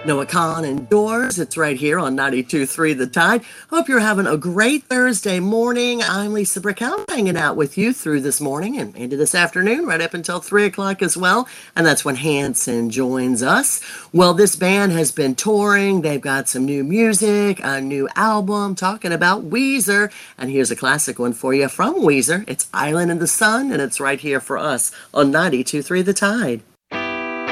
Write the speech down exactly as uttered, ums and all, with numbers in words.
Noah Kahn and Doors. It's right here on ninety-two point three The Tide. Hope you're having a great Thursday morning. I'm Lisa Brickhouse, hanging out with you through this morning and into this afternoon, right up until three o'clock as well. And that's when Hanson joins us. Well, this band has been touring. They've got some new music, a new album talking about Weezer. And here's a classic one for you from Weezer. It's Island in the Sun, and it's right here for us on ninety-two point three The Tide.